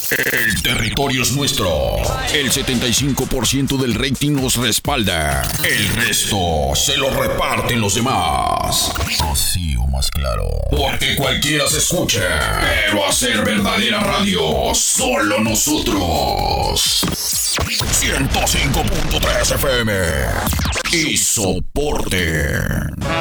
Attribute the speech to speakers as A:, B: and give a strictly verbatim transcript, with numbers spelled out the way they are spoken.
A: El territorio es nuestro. El setenta y cinco por ciento del rating nos respalda. El resto se lo reparten los demás. Así o más claro. Porque cualquiera se escucha. Pero hacer verdadera radio, solo nosotros. ciento cinco punto tres F M. Y soporte.